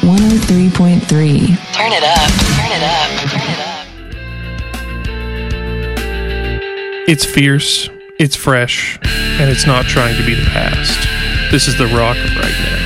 103.3. Turn it up, turn it up, turn it up. It's fierce, it's fresh, and it's not trying to be the past. This is The Rock of right now.